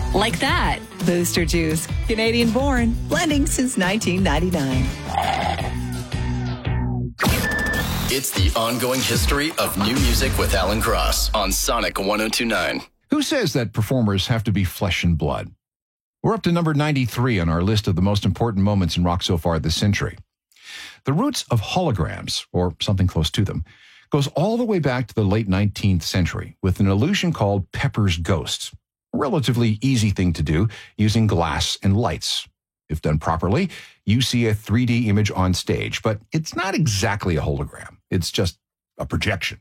Like that. Booster Juice, Canadian born, blending since 1999. It's the ongoing history of new music with Alan Cross on Sonic 102.9. Who says that performers have to be flesh and blood? We're up to number 93 on our list of the most important moments in rock so far this century. The roots of holograms, or something close to them, goes all the way back to the late 19th century with an illusion called Pepper's Ghost. A relatively easy thing to do using glass and lights. If done properly, you see a 3D image on stage, but it's not exactly a hologram. It's just a projection.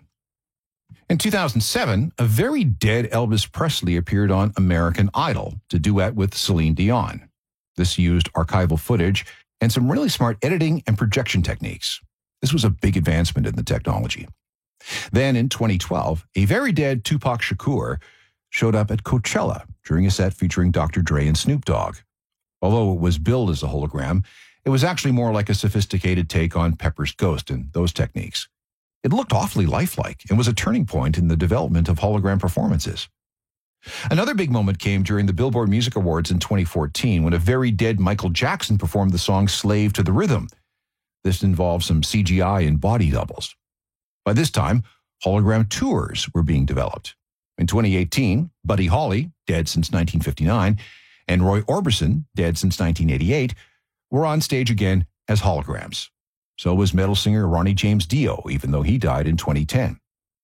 In 2007, a very dead Elvis Presley appeared on American Idol to duet with Celine Dion. This used archival footage and some really smart editing and projection techniques. This was a big advancement in the technology. Then in 2012, a very dead Tupac Shakur showed up at Coachella during a set featuring Dr. Dre and Snoop Dogg. Although it was billed as a hologram, it was actually more like a sophisticated take on Pepper's Ghost and those techniques. It looked awfully lifelike and was a turning point in the development of hologram performances. Another big moment came during the Billboard Music Awards in 2014 when a very dead Michael Jackson performed the song Slave to the Rhythm. This involved some CGI and body doubles. By this time, hologram tours were being developed. In 2018, Buddy Holly, dead since 1959, and Roy Orbison, dead since 1988, were on stage again as holograms. So was metal singer Ronnie James Dio, even though he died in 2010.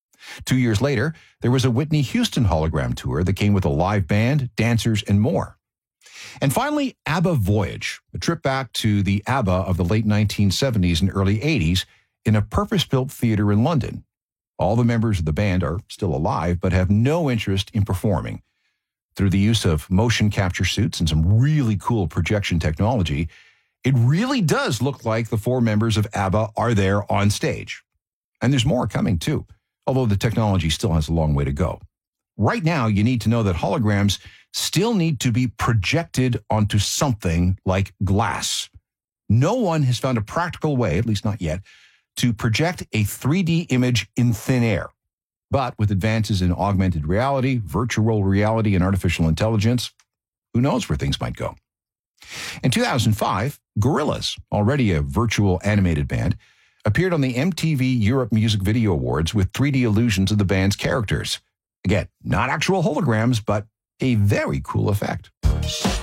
2 years later, there was a Whitney Houston hologram tour that came with a live band, dancers, and more. And finally, ABBA Voyage, a trip back to the ABBA of the late 1970s and early 80s in a purpose-built theater in London. All the members of the band are still alive, but have no interest in performing. Through the use of motion capture suits and some really cool projection technology, it really does look like the four members of ABBA are there on stage. And there's more coming, too, although the technology still has a long way to go. Right now, you need to know that holograms still need to be projected onto something like glass. No one has found a practical way, at least not yet, to project a 3D image in thin air. But with advances in augmented reality, virtual reality, and artificial intelligence, who knows where things might go. In 2005, Gorillaz, already a virtual animated band, appeared on the MTV Europe Music Video Awards with 3D illusions of the band's characters. Again, not actual holograms, but a very cool effect.